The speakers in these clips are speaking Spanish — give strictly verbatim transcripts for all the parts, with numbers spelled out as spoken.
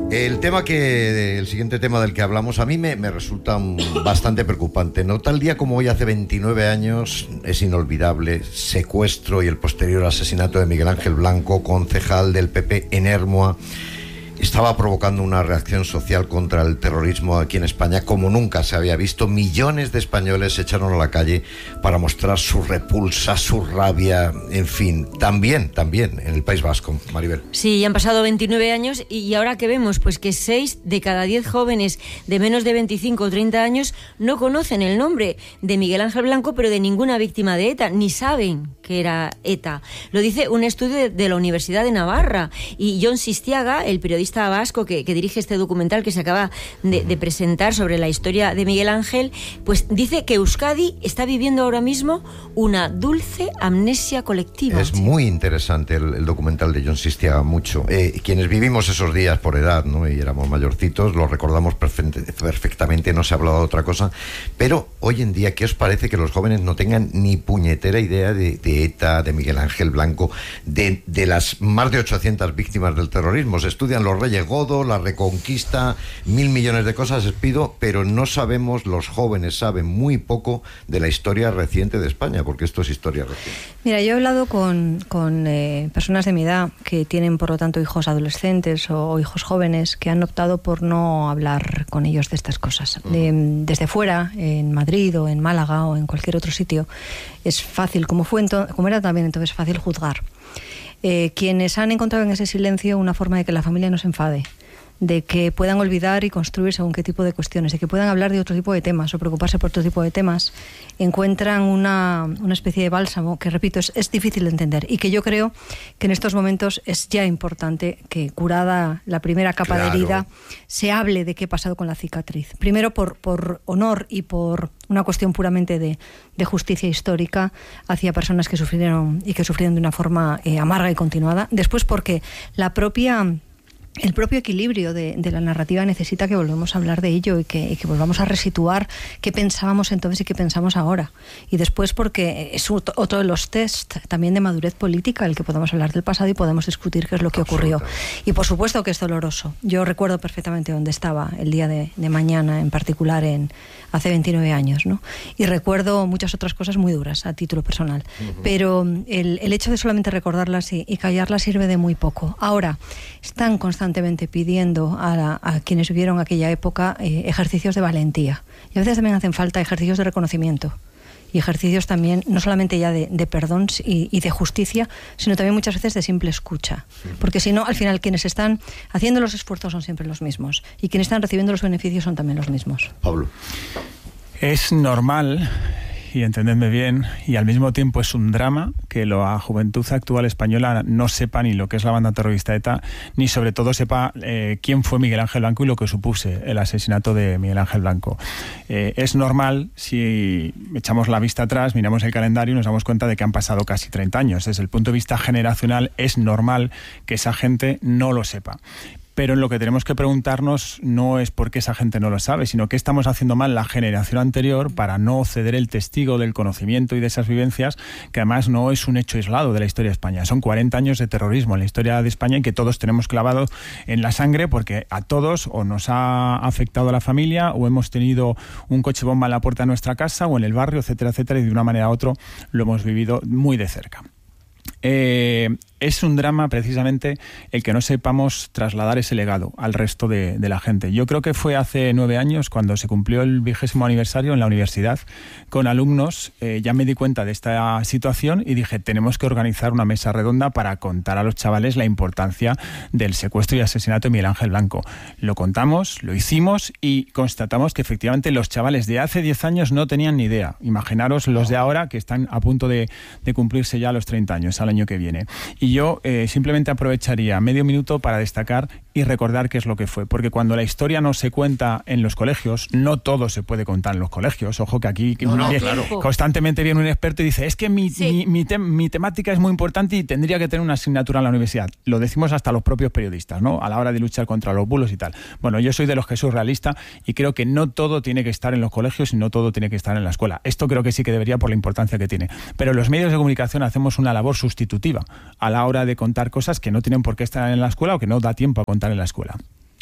El tema que, el siguiente tema del que hablamos a mí me, me resulta bastante preocupante, ¿no? Tal día como hoy, hace veintinueve años, es inolvidable, secuestro y el posterior asesinato de Miguel Ángel Blanco, concejal del P P en Ermua. Estaba provocando una reacción social contra el terrorismo aquí en España como nunca se había visto. Millones de españoles se echaron a la calle para mostrar su repulsa, su rabia, en fin. También, también en el País Vasco, Maribel. Sí, ya han pasado veintinueve años y ahora ¿qué vemos? Pues que seis de cada diez jóvenes de menos de veinticinco o treinta años no conocen el nombre de Miguel Ángel Blanco, pero de ninguna víctima de ETA, ni saben que era ETA. Lo dice un estudio de, de la Universidad de Navarra. Y Jon Sistiaga, el periodista vasco que, que dirige este documental que se acaba de, de presentar sobre la historia de Miguel Ángel, pues dice que Euskadi está viviendo ahora mismo una dulce amnesia colectiva. Es muy interesante el, el documental de Jon Sistiaga, mucho. Eh, quienes vivimos esos días por edad, ¿no? Y éramos mayorcitos, lo recordamos perfectamente, perfectamente, no se ha hablado de otra cosa. Pero hoy en día, ¿qué os parece que los jóvenes no tengan ni puñetera idea de, de ETA, de Miguel Ángel Blanco, de, de las más de ochocientas víctimas del terrorismo? Se estudian los Reyes Godo, la Reconquista, mil millones de cosas, Espido, pero no sabemos, los jóvenes saben muy poco de la historia reciente de España, porque esto es historia reciente. Mira, yo he hablado con, con eh, personas de mi edad que tienen, por lo tanto, hijos adolescentes o, o hijos jóvenes que han optado por no hablar con ellos de estas cosas. Uh-huh. De, desde fuera, en Madrid o en Málaga o en cualquier otro sitio, es fácil, como, fue ento- como era también entonces fácil juzgar. Eh, quienes han encontrado en ese silencio una forma de que la familia no se enfade, de que puedan olvidar y construir según qué tipo de cuestiones, de que puedan hablar de otro tipo de temas o preocuparse por otro tipo de temas, encuentran una, una especie de bálsamo que, repito, es, es difícil de entender y que yo creo que en estos momentos es ya importante que, curada la primera capa claro. de herida, se hable de qué ha pasado con la cicatriz. Primero por, por honor y por una cuestión puramente de, de justicia histórica hacia personas que sufrieron y que sufrieron de una forma eh, amarga y continuada. Después porque la propia... El propio equilibrio de, de la narrativa necesita que volvamos a hablar de ello y que, y que volvamos a resituar qué pensábamos entonces y qué pensamos ahora. Y después porque es otro de los test también de madurez política el que podamos hablar del pasado y podemos discutir qué es lo que ocurrió. Y por supuesto que es doloroso. Yo recuerdo perfectamente dónde estaba el día de, de mañana, en particular en hace veintinueve años, ¿no? Y recuerdo muchas otras cosas muy duras a título personal. Uh-huh. Pero el, el hecho de solamente recordarlas y, y callarlas sirve de muy poco. Ahora, están constantemente pidiendo a, la, a quienes vivieron aquella época eh, ejercicios de valentía. Y a veces también hacen falta ejercicios de reconocimiento. Y ejercicios también, no solamente ya de, de perdón y, y de justicia, sino también muchas veces de simple escucha. Porque si no, al final quienes están haciendo los esfuerzos son siempre los mismos. Y quienes están recibiendo los beneficios son también los mismos. Pablo. Es normal, y entendedme bien, y al mismo tiempo es un drama que la juventud actual española no sepa ni lo que es la banda terrorista ETA, ni sobre todo sepa eh, quién fue Miguel Ángel Blanco y lo que supuse el asesinato de Miguel Ángel Blanco. Eh, es normal, si echamos la vista atrás, miramos el calendario y nos damos cuenta de que han pasado casi treinta años. Desde el punto de vista generacional es normal que esa gente no lo sepa. Pero en lo que tenemos que preguntarnos no es por qué esa gente no lo sabe, sino qué estamos haciendo mal la generación anterior para no ceder el testigo del conocimiento y de esas vivencias, que además no es un hecho aislado de la historia de España. Son cuarenta años de terrorismo en la historia de España y que todos tenemos clavado en la sangre porque a todos o nos ha afectado a la familia o hemos tenido un coche bomba en la puerta de nuestra casa o en el barrio, etcétera, etcétera, y de una manera u otra lo hemos vivido muy de cerca. Eh, es un drama precisamente el que no sepamos trasladar ese legado al resto de, de la gente. Yo creo que fue hace nueve años cuando se cumplió el vigésimo aniversario en la universidad con alumnos, eh, ya me di cuenta de esta situación y dije, tenemos que organizar una mesa redonda para contar a los chavales la importancia del secuestro y asesinato de Miguel Ángel Blanco. Lo contamos, lo hicimos y constatamos que efectivamente los chavales de hace diez años no tenían ni idea. Imaginaros los de ahora que están a punto de, de cumplirse ya los treinta años, al año que viene. Y yo eh, simplemente aprovecharía medio minuto para destacar y recordar qué es lo que fue, porque cuando la historia no se cuenta en los colegios, no todo se puede contar en los colegios. Ojo que aquí no, no, viene, claro. constantemente viene un experto y dice, es que mi, sí. mi, mi, te, mi temática es muy importante y tendría que tener una asignatura en la universidad. Lo decimos hasta los propios periodistas, ¿no? A la hora de luchar contra los bulos y tal. Bueno, yo soy de los que soy realista y creo que no todo tiene que estar en los colegios y no todo tiene que estar en la escuela. Esto creo que sí que debería por la importancia que tiene. Pero los medios de comunicación hacemos una labor sustitutiva a la hora de contar cosas que no tienen por qué estar en la escuela o que no da tiempo a contar en la escuela.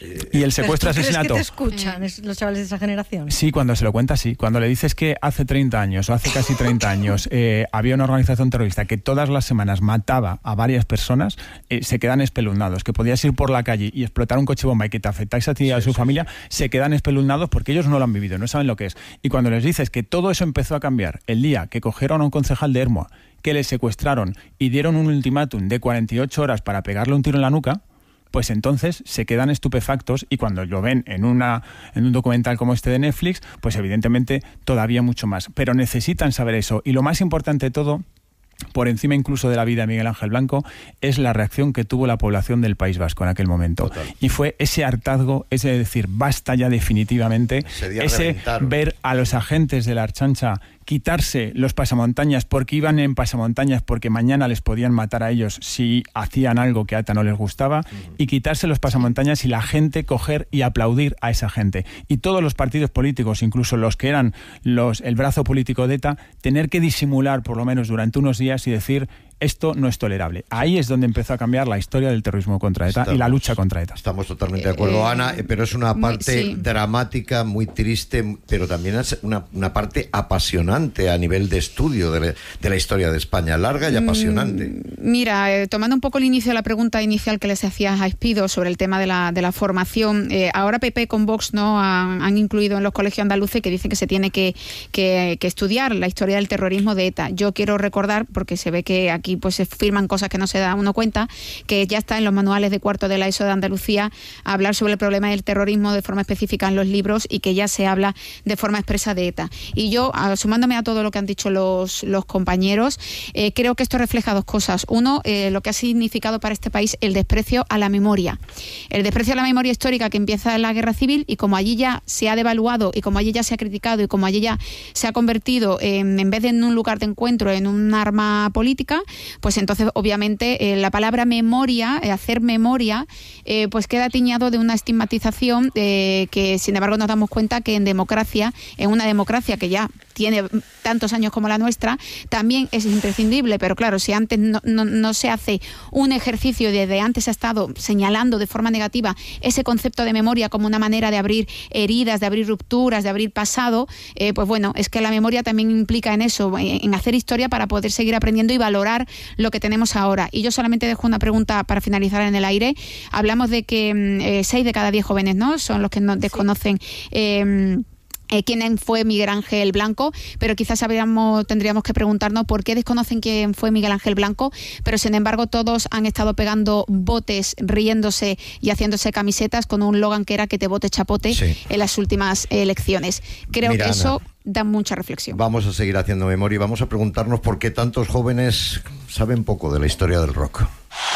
Y el secuestro ¿Pero tú asesinato. crees que te escuchan es, los chavales de esa generación? Sí, cuando se lo cuenta, sí. Cuando le dices que hace treinta años o hace casi treinta años eh, había una organización terrorista que todas las semanas mataba a varias personas, eh, se quedan espeluznados. Que podías ir por la calle y explotar un coche bomba y que te afectáis a ti y a sí, su sí. familia, se quedan espeluznados porque ellos no lo han vivido, no saben lo que es. Y cuando les dices que todo eso empezó a cambiar el día que cogieron a un concejal de Ermua, que le secuestraron y dieron un ultimátum de cuarenta y ocho horas para pegarle un tiro en la nuca, pues entonces se quedan estupefactos y cuando lo ven en, una, en un documental como este de Netflix, pues evidentemente todavía mucho más. Pero necesitan saber eso. Y lo más importante de todo, por encima incluso de la vida de Miguel Ángel Blanco, es la reacción que tuvo la población del País Vasco en aquel momento. Total. Y fue ese hartazgo, ese decir, basta ya definitivamente, ese reventaron. ver a los agentes de la Ertzaintza quitarse los pasamontañas porque iban en pasamontañas porque mañana les podían matar a ellos si hacían algo que a ETA no les gustaba, uh-huh. y quitarse los pasamontañas y la gente coger y aplaudir a esa gente. Y todos los partidos políticos, incluso los que eran los el brazo político de ETA, tener que disimular por lo menos durante unos días y decir: esto no es tolerable. Ahí es donde empezó a cambiar la historia del terrorismo contra ETA estamos, y la lucha contra ETA. Estamos totalmente de acuerdo, eh, Ana, pero es una parte muy, sí. dramática, muy triste, pero también es una, una parte apasionante a nivel de estudio de la, de la historia de España, larga y apasionante. Mm, mira, eh, tomando un poco el inicio de la pregunta inicial que les hacías a Espido sobre el tema de la, de la formación, eh, ahora P P con Vox no han, han incluido en los colegios andaluces que dicen que se tiene que, que, que estudiar la historia del terrorismo de ETA. Yo quiero recordar, porque se ve que aquí pues se firman cosas que no se da uno cuenta, que ya está en los manuales de cuarto de la ESO de Andalucía hablar sobre el problema del terrorismo de forma específica en los libros y que ya se habla de forma expresa de ETA. Y yo, sumándome a todo lo que han dicho los, los compañeros, eh, creo que esto refleja dos cosas. Uno, eh, lo que ha significado para este país el desprecio a la memoria. El desprecio a la memoria histórica que empieza en la Guerra Civil y como allí ya se ha devaluado y como allí ya se ha criticado y como allí ya se ha convertido en, en vez de en un lugar de encuentro en un arma política, pues entonces obviamente eh, la palabra memoria, eh, hacer memoria, eh, pues queda tiñado de una estigmatización eh, que sin embargo nos damos cuenta que en democracia, en una democracia que ya tiene tantos años como la nuestra, también es imprescindible, pero claro, si antes no, no, no se hace un ejercicio, desde antes se ha estado señalando de forma negativa ese concepto de memoria como una manera de abrir heridas, de abrir rupturas, de abrir pasado, eh, pues bueno, es que la memoria también implica en eso, en, en hacer historia para poder seguir aprendiendo y valorar lo que tenemos ahora. Y yo solamente dejo una pregunta para finalizar en el aire. Hablamos de que eh, seis de cada diez jóvenes, ¿no?, son los que no desconocen eh, Eh, quién fue Miguel Ángel Blanco, pero quizás sabríamos, tendríamos que preguntarnos por qué desconocen quién fue Miguel Ángel Blanco, pero sin embargo todos han estado pegando botes, riéndose y haciéndose camisetas con un logan que era que te vote chapote, sí, en las últimas elecciones. Creo Mira, que eso Ana, da mucha reflexión. Vamos a seguir haciendo memoria y vamos a preguntarnos por qué tantos jóvenes saben poco de la historia del rock.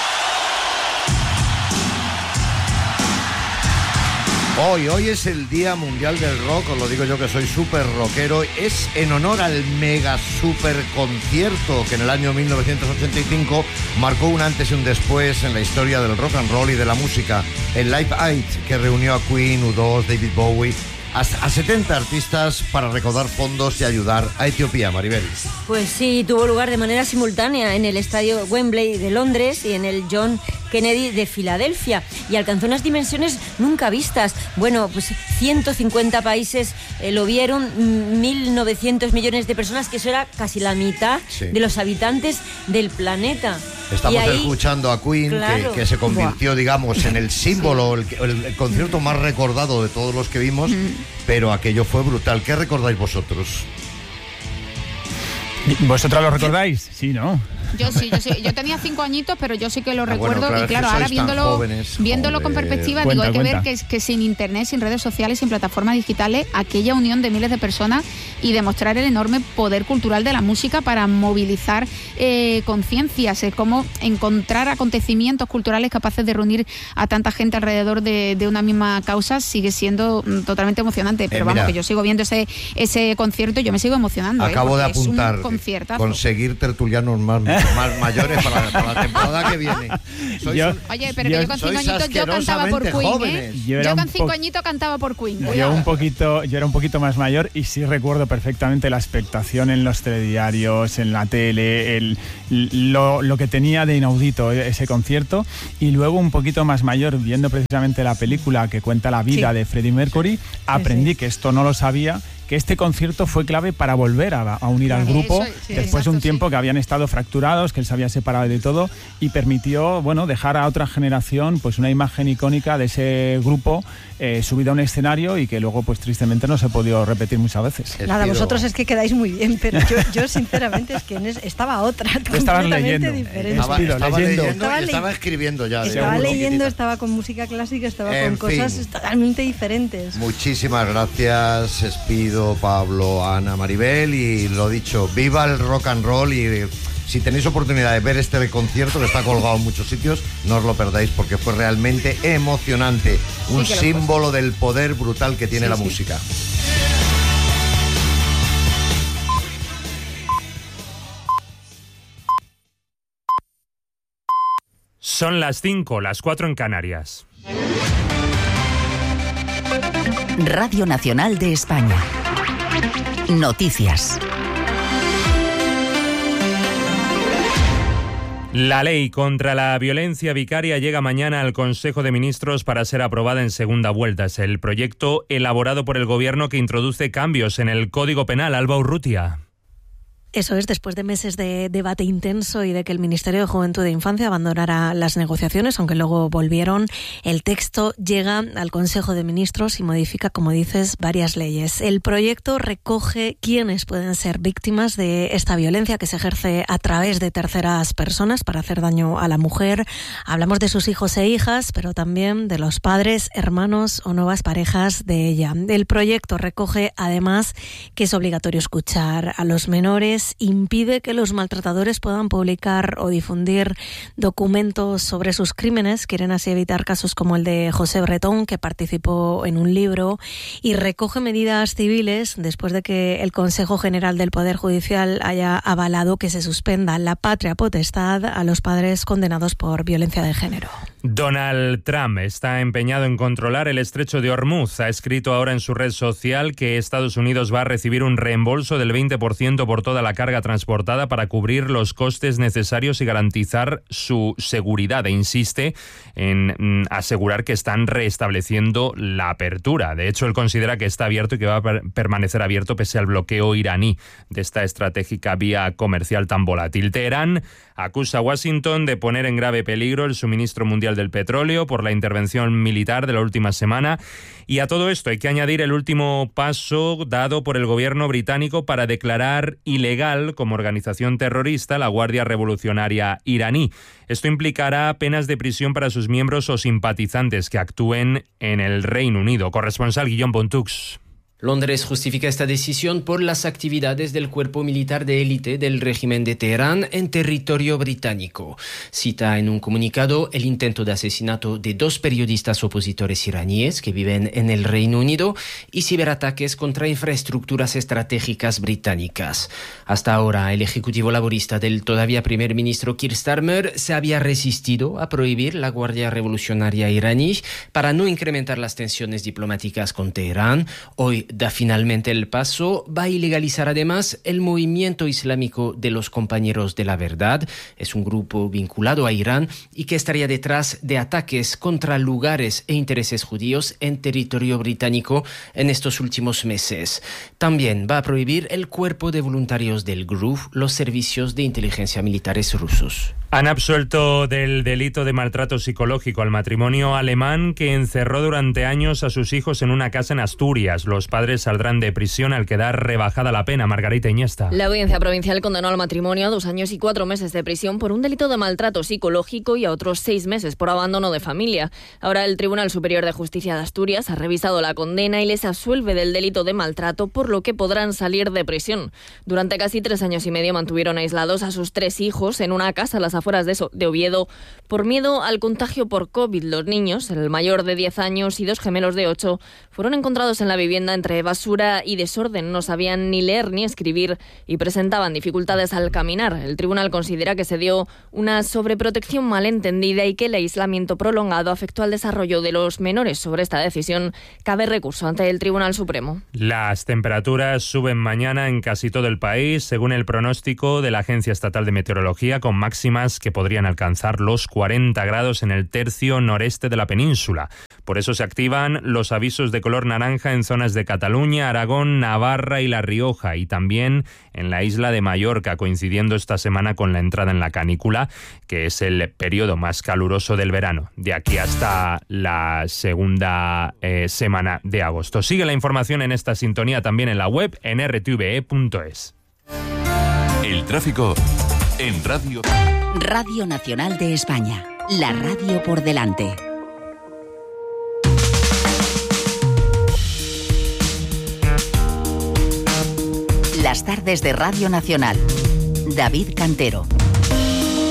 Hoy, hoy es el Día Mundial del Rock, os lo digo yo que soy súper rockero. Es en honor al mega super concierto que en el año mil novecientos ochenta y cinco marcó un antes y un después en la historia del rock and roll y de la música. El Live Aid, que reunió a Queen, U dos, David Bowie, a setenta artistas para recaudar fondos y ayudar a Etiopía. Maribel. Pues sí, tuvo lugar de manera simultánea en el estadio Wembley de Londres y en el John Kennedy de Filadelfia y alcanzó unas dimensiones nunca vistas. Bueno, pues ciento cincuenta países eh, lo vieron, mil novecientos millones de personas, que eso era casi la mitad, sí, de los habitantes del planeta. Estamos ahí, escuchando a Queen, claro, que, que se convirtió, Buah. digamos, en el símbolo, sí, el, el concierto más recordado de todos los que vimos, mm. pero aquello fue brutal. ¿Qué recordáis vosotros? ¿Vosotros lo recordáis? Sí, ¿no? Yo sí, yo sí. Yo tenía cinco añitos, pero yo sí que lo ah, recuerdo. Bueno, claro, y claro, ahora viéndolo, jóvenes, viéndolo con perspectiva, cuenta, digo, hay que cuenta. ver que, que sin internet, sin redes sociales, sin plataformas digitales, aquella unión de miles de personas y demostrar el enorme poder cultural de la música para movilizar eh, conciencias, eh, cómo encontrar acontecimientos culturales capaces de reunir a tanta gente alrededor de, de una misma causa, sigue siendo mm, totalmente emocionante. Pero eh, vamos, que yo sigo viendo ese, ese concierto y yo me sigo emocionando. Acabo eh, de apuntar, es un conciertazo. Conseguir tertulianos más más mayores para, para la temporada que viene. Sois yo, un, oye, pero que yo con cinco añitos yo cantaba por Queen, ¿eh? Yo, yo con cinco po- añitos cantaba por Queen. Yo un poquito, yo era un poquito más mayor y sí recuerdo perfectamente la expectación en los telediarios, en la tele, el, lo, lo que tenía de inaudito ese concierto, y luego un poquito más mayor, viendo precisamente la película que cuenta la vida sí. de Freddie Mercury, aprendí sí, sí. que esto no lo sabía, que este concierto fue clave para volver a, a unir al grupo Eso, sí, después de un tiempo sí. que habían estado fracturados, que él se había separado de todo, y permitió, bueno, dejar a otra generación pues una imagen icónica de ese grupo eh, subido a un escenario, y que luego pues tristemente no se ha podido repetir muchas veces. Nada, vosotros es que quedáis muy bien, pero yo, yo sinceramente es que en es, estaba otra completamente leyendo, diferente. Estaba, estaba leyendo, leyendo estaba, y estaba escribiendo ya. Estaba seguro, leyendo, chiquitita. estaba con música clásica, estaba en con fin. cosas totalmente diferentes. Muchísimas gracias, Espido, Pablo, Ana, Maribel, y lo dicho, viva el rock and roll. Y si tenéis oportunidad de ver este concierto, que está colgado en muchos sitios, no os lo perdáis, porque fue realmente emocionante, un sí símbolo del poder brutal que tiene sí, la sí. música. Son las cinco, las cuatro en Canarias. Radio Nacional de España. Noticias. La ley contra la violencia vicaria llega mañana al Consejo de Ministros para ser aprobada en segunda vuelta. Es el proyecto elaborado por el Gobierno que introduce cambios en el Código Penal. Alba Urrutia. Eso es, después de meses de debate intenso y de que el Ministerio de Juventud e Infancia abandonara las negociaciones, aunque luego volvieron, el texto llega al Consejo de Ministros y modifica, como dices, varias leyes. El proyecto recoge quiénes pueden ser víctimas de esta violencia que se ejerce a través de terceras personas para hacer daño a la mujer. Hablamos de sus hijos e hijas, pero también de los padres, hermanos o nuevas parejas de ella. El proyecto recoge, además, que es obligatorio escuchar a los menores, impide que los maltratadores puedan publicar o difundir documentos sobre sus crímenes, quieren así evitar casos como el de José Bretón, que participó en un libro, y recoge medidas civiles después de que el Consejo General del Poder Judicial haya avalado que se suspenda la patria potestad a los padres condenados por violencia de género. Donald Trump está empeñado en controlar el estrecho de Hormuz. Ha escrito ahora en su red social que Estados Unidos va a recibir un reembolso del veinte por ciento por toda la carga transportada para cubrir los costes necesarios y garantizar su seguridad. E insiste en mm, asegurar que están restableciendo la apertura. De hecho, él considera que está abierto y que va a per- permanecer abierto pese al bloqueo iraní de esta estratégica vía comercial tan volátil. Teherán acusa a Washington de poner en grave peligro el suministro mundial del petróleo por la intervención militar de la última semana. Y a todo esto hay que añadir el último paso dado por el gobierno británico para declarar ilegal como organización terrorista la Guardia Revolucionaria iraní. Esto implicará penas de prisión para sus miembros o simpatizantes que actúen en el Reino Unido. Corresponsal Guillaume Pontux. Londres justifica esta decisión por las actividades del cuerpo militar de élite del régimen de Teherán en territorio británico. Cita en un comunicado el intento de asesinato de dos periodistas opositores iraníes que viven en el Reino Unido y ciberataques contra infraestructuras estratégicas británicas. Hasta ahora, el ejecutivo laborista del todavía primer ministro Keir Starmer se había resistido a prohibir la Guardia Revolucionaria iraní para no incrementar las tensiones diplomáticas con Teherán. Hoy da finalmente el paso, va a ilegalizar además el movimiento islámico de los Compañeros de la Verdad. Es un grupo vinculado a Irán y que estaría detrás de ataques contra lugares e intereses judíos en territorio británico en estos últimos meses. También va a prohibir el cuerpo de voluntarios del G R U F, los servicios de inteligencia militares rusos. Han absuelto del delito de maltrato psicológico al matrimonio alemán que encerró durante años a sus hijos en una casa en Asturias. Los padres saldrán de prisión al quedar rebajada la pena. Margarita Iniesta. La audiencia provincial condenó al matrimonio a dos años y cuatro meses de prisión por un delito de maltrato psicológico y a otros seis meses por abandono de familia. Ahora el Tribunal Superior de Justicia de Asturias ha revisado la condena y les absuelve del delito de maltrato, por lo que podrán salir de prisión. Durante casi tres años y medio mantuvieron aislados a sus tres hijos en una casa a las afueras de, so- de Oviedo por miedo al contagio por COVID. Los niños, el mayor de diez años y dos gemelos de ocho, fueron encontrados en la vivienda entre entre basura y desorden. No sabían ni leer ni escribir y presentaban dificultades al caminar. El tribunal considera que se dio una sobreprotección malentendida y que el aislamiento prolongado afectó al desarrollo de los menores. Sobre esta decisión cabe recurso ante el Tribunal Supremo. Las temperaturas suben mañana en casi todo el país, según el pronóstico de la Agencia Estatal de Meteorología, con máximas que podrían alcanzar los cuarenta grados en el tercio noreste de la península. Por eso se activan los avisos de color naranja en zonas de Cataluña, Aragón, Navarra y La Rioja, y también en la isla de Mallorca, coincidiendo esta semana con la entrada en la canícula, que es el periodo más caluroso del verano, de aquí hasta la segunda eh, semana de agosto. Sigue la información en esta sintonía también en la web en r t v e punto es. El tráfico en Radio... Radio Nacional de España, la radio por delante. Las tardes de Radio Nacional. David Cantero.